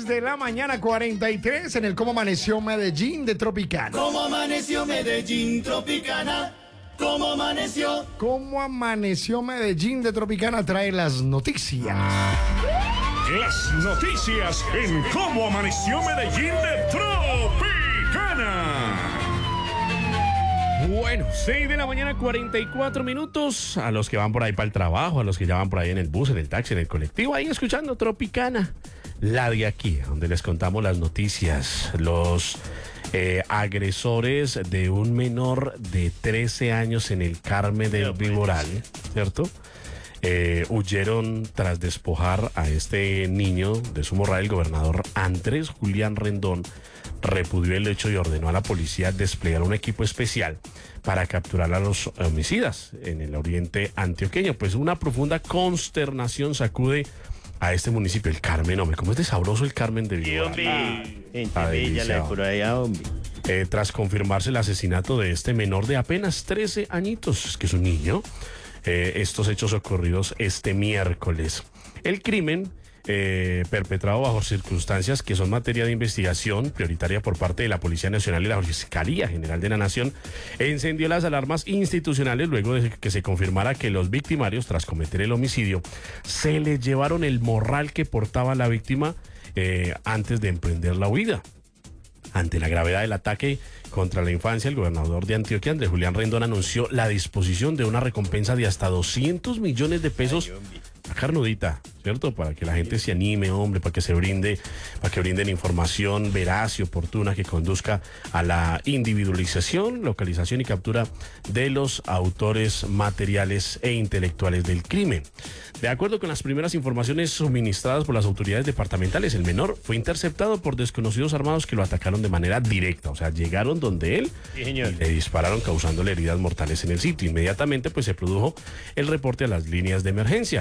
de la mañana, 43, en el Cómo Amaneció Medellín de Tropicana. ¿Cómo amaneció Medellín, Tropicana? ¿Cómo amaneció? Cómo Amaneció Medellín de Tropicana trae las noticias. Las noticias en Cómo Amaneció Medellín de Tropicana. Bueno, 6 de la mañana, 44 minutos. A los que van por ahí para el trabajo, a los que ya van por ahí en el bus, en el taxi, en el colectivo, ahí escuchando Tropicana. La de aquí, donde les contamos las noticias. Los agresores de un menor de 13 años en el Carmen del Viboral, ¿cierto? Huyeron tras despojar a este niño de su morral. El gobernador Andrés Julián Rendón repudió el hecho y ordenó a la policía desplegar un equipo especial para capturar a los homicidas en el oriente antioqueño. Pues una profunda consternación sacude a este municipio, el Carmen, hombre. ¿Cómo es de sabroso el Carmen de Viboral? Gente bella la de por allá, hombre. Tras confirmarse el asesinato de este menor de apenas 13 añitos, que es un niño, estos hechos ocurridos este miércoles. El crimen, perpetrado bajo circunstancias que son materia de investigación prioritaria por parte de la Policía Nacional y la Fiscalía General de la Nación, encendió las alarmas institucionales luego de que se confirmara que los victimarios, tras cometer el homicidio, se le llevaron el morral que portaba la víctima antes de emprender la huida. Ante la gravedad del ataque contra la infancia, el gobernador de Antioquia, Andrés Julián Rendón, anunció la disposición de una recompensa de hasta 200 millones de pesos. La carnudita, ¿cierto? Para que la gente se anime, hombre, para que brinden información veraz y oportuna que conduzca a la individualización, localización y captura de los autores materiales e intelectuales del crimen. De acuerdo con las primeras informaciones suministradas por las autoridades departamentales, el menor fue interceptado por desconocidos armados que lo atacaron de manera directa. O sea, llegaron donde él y le dispararon, causándole heridas mortales en el sitio. Inmediatamente pues se produjo el reporte a las líneas de emergencia.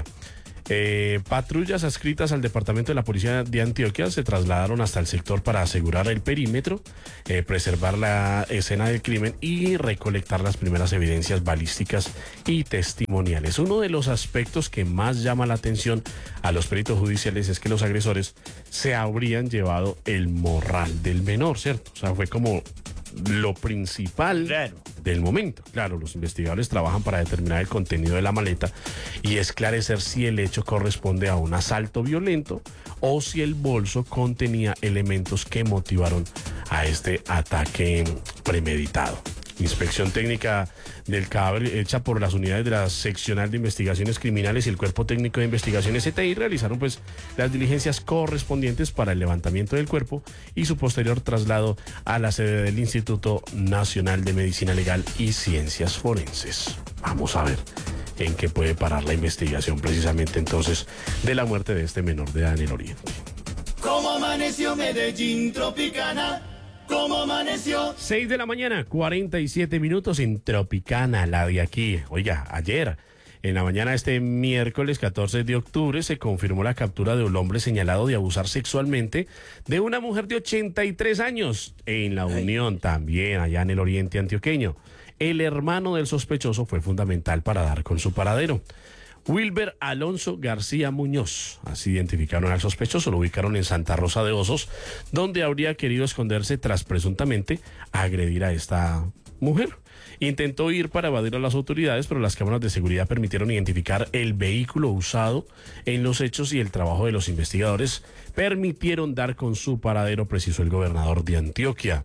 Patrullas adscritas al departamento de la policía de Antioquia se trasladaron hasta el sector para asegurar el perímetro, preservar la escena del crimen y recolectar las primeras evidencias balísticas y testimoniales. Uno de los aspectos que más llama la atención a los peritos judiciales es que los agresores se habrían llevado el morral del menor, ¿cierto? O sea, fue como lo principal del momento. Claro, los investigadores trabajan para determinar el contenido de la maleta y esclarecer si el hecho corresponde a un asalto violento o si el bolso contenía elementos que motivaron a este ataque premeditado. Inspección técnica del cadáver hecha por las unidades de la Seccional de Investigaciones Criminales y el Cuerpo Técnico de Investigaciones CTI realizaron pues las diligencias correspondientes para el levantamiento del cuerpo y su posterior traslado a la sede del Instituto Nacional de Medicina Legal y Ciencias Forenses. Vamos a ver en qué puede parar la investigación precisamente entonces de la muerte de este menor de edad en el Oriente. ¿Cómo amaneció Medellín, Tropicana? ¿Cómo amaneció? 6 de la mañana, 47 minutos en Tropicana, la de aquí. Oiga, ayer, en la mañana este miércoles 14 de octubre, se confirmó la captura de un hombre señalado de abusar sexualmente de una mujer de 83 años en La Unión, también allá en el oriente antioqueño. El hermano del sospechoso fue fundamental para dar con su paradero. Wilber Alonso García Muñoz, así identificaron al sospechoso, lo ubicaron en Santa Rosa de Osos, donde habría querido esconderse tras presuntamente agredir a esta mujer. Intentó ir para evadir a las autoridades, pero las cámaras de seguridad permitieron identificar el vehículo usado en los hechos y el trabajo de los investigadores permitieron dar con su paradero, precisó el gobernador de Antioquia.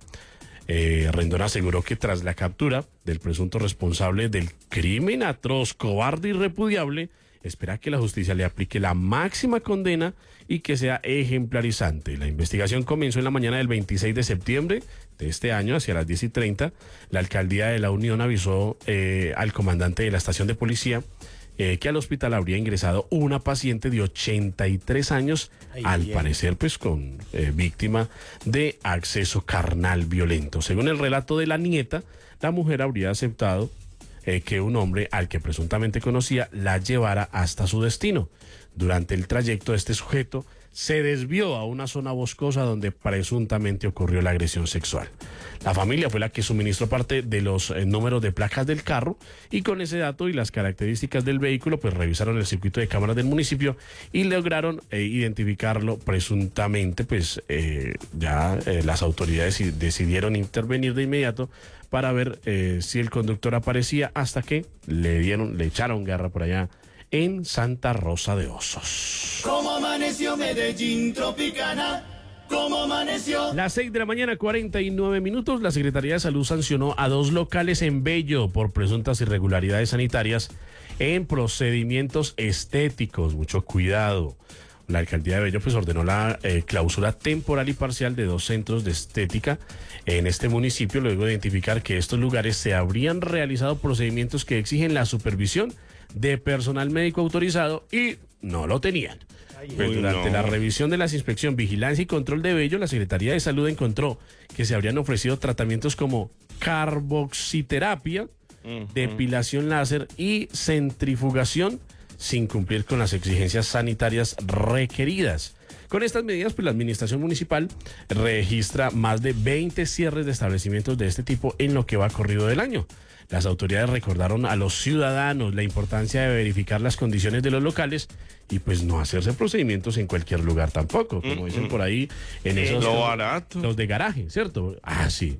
Rendón aseguró que tras la captura del presunto responsable del crimen atroz, cobarde y repudiable, espera que la justicia le aplique la máxima condena y que sea ejemplarizante. La investigación comenzó en la mañana del 26 de septiembre de este año, hacia las 10:30. La alcaldía de La Unión avisó al comandante de la estación de policía que al hospital habría ingresado una paciente de 83 años, al parecer pues con víctima de acceso carnal violento. Según el relato de la nieta, la mujer habría aceptado que un hombre al que presuntamente conocía la llevara hasta su destino. Durante el trayecto, este sujeto se desvió a una zona boscosa donde presuntamente ocurrió la agresión sexual. La familia fue la que suministró parte de los números de placas del carro y con ese dato y las características del vehículo pues revisaron el circuito de cámaras del municipio y lograron identificarlo presuntamente. Pues las autoridades decidieron intervenir de inmediato para ver si el conductor aparecía, hasta que le echaron garra por allá en Santa Rosa de Osos. ¿Cómo amaneció Medellín Tropicana? ¿Cómo amaneció? Las 6 de la mañana, 49 minutos, la Secretaría de Salud sancionó a 2 locales en Bello por presuntas irregularidades sanitarias en procedimientos estéticos. Mucho cuidado. La alcaldía de Bello pues ordenó la clausura temporal y parcial de 2 centros de estética en este municipio, luego de identificar que estos lugares se habrían realizado procedimientos que exigen la supervisión de personal médico autorizado y no lo tenían. Pues durante la revisión de las inspección, vigilancia y control de Bello, la Secretaría de Salud encontró que se habrían ofrecido tratamientos como carboxiterapia, depilación láser y centrifugación sin cumplir con las exigencias sanitarias requeridas. Con estas medidas, pues la administración municipal registra más de 20 cierres de establecimientos de este tipo en lo que va corrido del año. Las autoridades recordaron a los ciudadanos la importancia de verificar las condiciones de los locales y pues no hacerse procedimientos en cualquier lugar tampoco, como dicen por ahí en esos lo barato. Los de garaje, ¿cierto? Sí.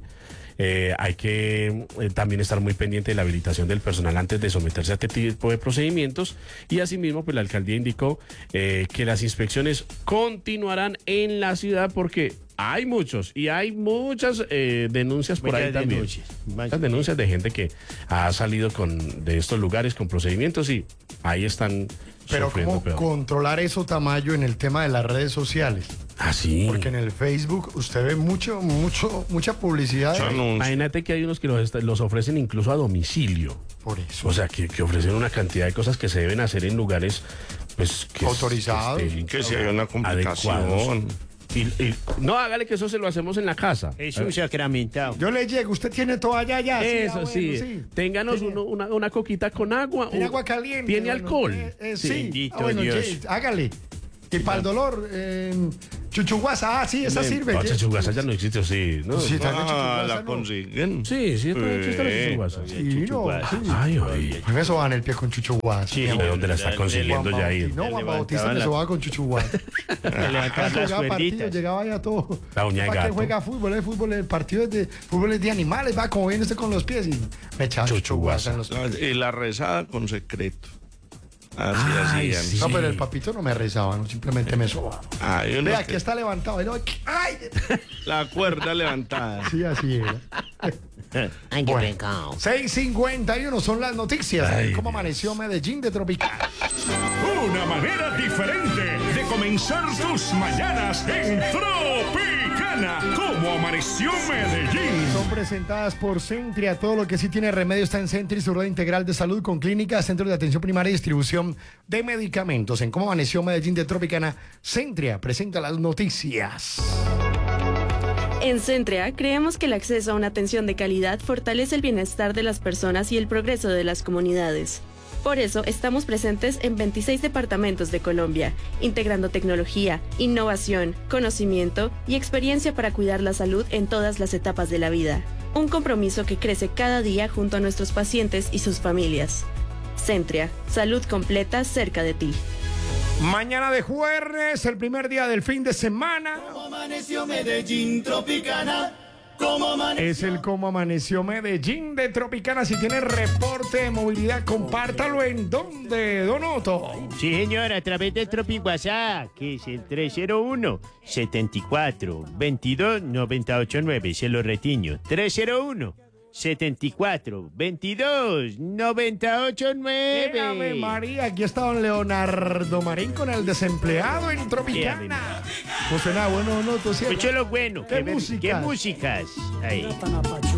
Hay que también estar muy pendiente de la habilitación del personal antes de someterse a este tipo de procedimientos, y asimismo pues la alcaldía indicó que las inspecciones continuarán en la ciudad porque hay muchos y hay muchas denuncias por ahí también. Muchas denuncias de gente que ha salido de estos lugares con procedimientos y ahí están. Pero ¿cómo controlar eso, Tamayo, en el tema de las redes sociales? Ah, sí. Porque en el Facebook usted ve mucha publicidad. Imagínate que hay unos que los ofrecen incluso a domicilio. Por eso. O sea, que ofrecen una cantidad de cosas que se deben hacer en lugares pues autorizados. Que si hay una complicación. Adecuados. No, hágale que eso se lo hacemos en la casa. Es un sacramentado. Yo le llego, usted tiene toalla ya. Eso sí. Ténganos una coquita con agua. Tiene agua caliente. Tiene alcohol. Sí. Dios. Hágale. Y para el dolor, chuchuguasa, sí, esa sirve. No, chuchuguasa ya no existe, sí. ¿No? Sí, la consiguen. Sí, existe la chuchuguasa. Sí, Ay. Me soban el pie con chuchuguasa. Sí, ¿de dónde la está consiguiendo ya ahí? No, Juan Bautista me sobaba con chuchuguasa. Jugaba partidos, llegaba ya todo. La uña de ¿Para gato. qué juega fútbol? El partido es de animales, va como viene usted con los pies y me echaba chuchuguasa en los pies. Y la rezada con secreto. Así hacían. Sí. No, pero el papito no me rezaba, no, simplemente me sobaba. Ve, aquí está levantado. ¡Ay! La cuerda levantada. Sí, así era. Ay, qué pecado. 6:51 son las noticias. ¿Cómo amaneció Medellín de Tropicana? Una manera diferente de comenzar tus mañanas en Tropicana. ¿Cómo amaneció Medellín? Son presentadas por Centria. Todo lo que sí tiene remedio está en Centri, su red integral de salud con clínicas, centros de atención primaria y distribución de medicamentos. En Cómo amaneció Medellín de Tropicana, Centria presenta las noticias. En Centria, creemos que el acceso a una atención de calidad fortalece el bienestar de las personas y el progreso de las comunidades. Por eso, estamos presentes en 26 departamentos de Colombia, integrando tecnología, innovación, conocimiento y experiencia para cuidar la salud en todas las etapas de la vida. Un compromiso que crece cada día junto a nuestros pacientes y sus familias. Centria, salud completa cerca de ti. Mañana de jueves, el primer día del fin de semana. ¿Cómo amaneció Medellín Tropicana? ¿Cómo amaneció? Es el Cómo amaneció Medellín de Tropicana. Si tiene reporte de movilidad, compártalo. ¿En dónde, Don Otto? Sí, señor, a través del Tropi WhatsApp, que es el 301-74-22-989. Se lo retiño. 301-74-22-989. Ave María, aquí está don Leonardo Marín con el desempleado en Tropicana. No suena bueno, Don Otto, ¿cierto? Escucho lo bueno. ¿Qué músicas? ¿Qué músicas? Ahí.